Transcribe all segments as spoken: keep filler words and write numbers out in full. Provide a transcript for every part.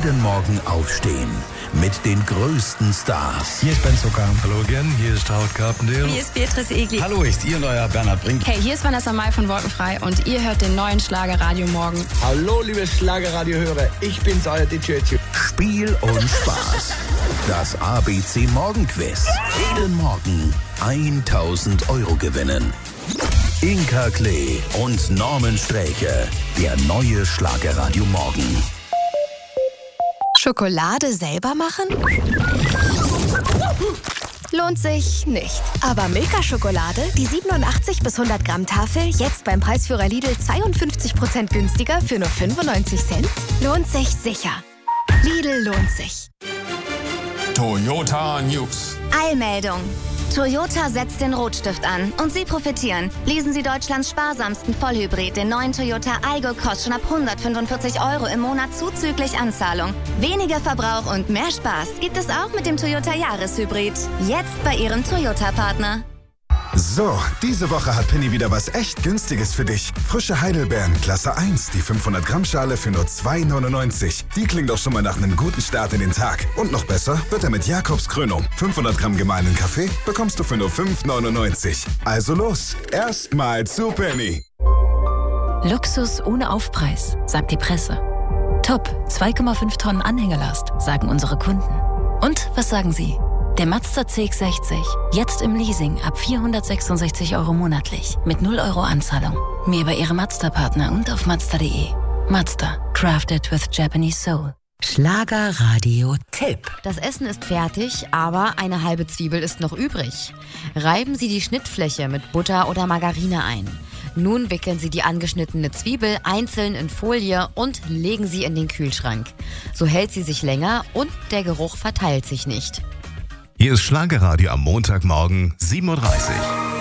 Jeden Morgen aufstehen mit den größten Stars. Hier ist Ben Zucker. Hallo again, hier ist Howard Carpendale. Hier ist Beatrice Egli. Hallo, ist Ihr neuer Bernhard Brink. Hey, hier ist Vanessa Mai von Wolkenfrei und ihr hört den neuen Schlagerradio Morgen. Hallo, liebe Schlagerradio-Hörer, ich bin's, euer D J. Spiel und Spaß. Das A B C Morgenquiz. Jeden Morgen tausend Euro gewinnen. Inka Klee und Norman Sträche. Der neue Schlagerradio Morgen. Schokolade selber machen? Lohnt sich nicht. Aber Milka-Schokolade, die siebenundachtzig bis hundert Gramm Tafel, jetzt beim Preisführer Lidl zweiundfünfzig Prozent günstiger für nur fünfundneunzig Cent? Lohnt sich sicher. Lidl lohnt sich. Toyota News. Eilmeldung. Toyota setzt den Rotstift an und Sie profitieren. Lesen Sie Deutschlands sparsamsten Vollhybrid, den neuen Toyota Aygo, kostet schon ab hundertfünfundvierzig Euro im Monat zuzüglich Anzahlung. Weniger Verbrauch und mehr Spaß gibt es auch mit dem Toyota Jahreshybrid. Jetzt bei Ihrem Toyota-Partner. So, diese Woche hat Penny wieder was echt Günstiges für dich. Frische Heidelbeeren, Klasse eins, die fünfhundert Gramm Schale für nur zwei neunundneunzig. Die klingt doch schon mal nach einem guten Start in den Tag. Und noch besser wird er mit Jakobs Krönung. fünfhundert Gramm gemahlenen Kaffee bekommst du für nur fünf neunundneunzig. Also los, erstmal zu Penny. Luxus ohne Aufpreis, sagt die Presse. Top, zwei Komma fünf Tonnen Anhängerlast, sagen unsere Kunden. Und was sagen Sie? Der Mazda C X sechzig, jetzt im Leasing ab vierhundertsechsundsechzig Euro monatlich, mit null Euro Anzahlung. Mehr bei Ihrem Mazda-Partner und auf mazda punkt de. Mazda, crafted with Japanese soul. Schlagerradio-Tipp. Das Essen ist fertig, aber eine halbe Zwiebel ist noch übrig. Reiben Sie die Schnittfläche mit Butter oder Margarine ein. Nun wickeln Sie die angeschnittene Zwiebel einzeln in Folie und legen sie in den Kühlschrank. So hält sie sich länger und der Geruch verteilt sich nicht. Hier ist Schlagerradio am Montagmorgen sieben Uhr dreißig.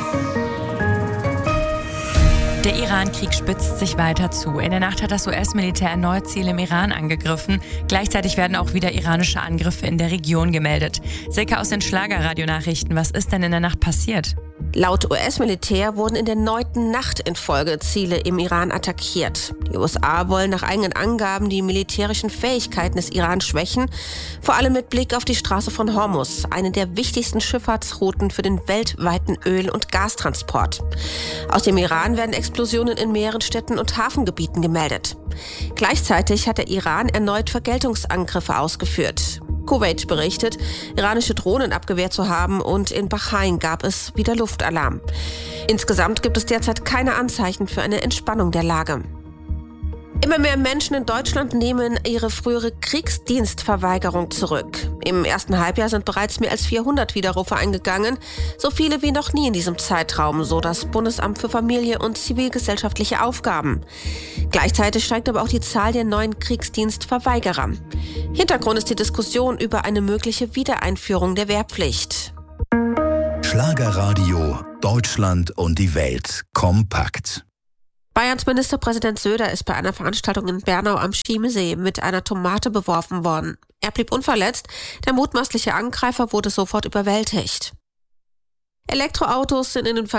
Der Iran-Krieg spitzt sich weiter zu. In der Nacht hat das U S-Militär erneut Ziele im Iran angegriffen. Gleichzeitig werden auch wieder iranische Angriffe in der Region gemeldet. Silke aus den Schlagerradio-Nachrichten, was ist denn in der Nacht passiert? Laut U S-Militär wurden in der neunten Nacht in Folge Ziele im Iran attackiert. Die U S A wollen nach eigenen Angaben die militärischen Fähigkeiten des Iran schwächen, vor allem mit Blick auf die Straße von Hormuz, eine der wichtigsten Schifffahrtsrouten für den weltweiten Öl- und Gastransport. Aus dem Iran werden Explosionen in mehreren Städten und Hafengebieten gemeldet. Gleichzeitig hat der Iran erneut Vergeltungsangriffe ausgeführt. Kuwait berichtet, iranische Drohnen abgewehrt zu haben und in Bahrain gab es wieder Luftalarm. Insgesamt gibt es derzeit keine Anzeichen für eine Entspannung der Lage. Immer mehr Menschen in Deutschland nehmen ihre frühere Kriegsdienstverweigerung zurück. Im ersten Halbjahr sind bereits mehr als vierhundert Widerrufe eingegangen, so viele wie noch nie in diesem Zeitraum, so das Bundesamt für Familie und zivilgesellschaftliche Aufgaben. Gleichzeitig steigt aber auch die Zahl der neuen Kriegsdienstverweigerer. Hintergrund ist die Diskussion über eine mögliche Wiedereinführung der Wehrpflicht. Schlagerradio, Deutschland und die Welt kompakt. Bayerns Ministerpräsident Söder ist bei einer Veranstaltung in Bernau am Chiemsee mit einer Tomate beworfen worden. Er blieb unverletzt, der mutmaßliche Angreifer wurde sofort überwältigt. Elektroautos sind in den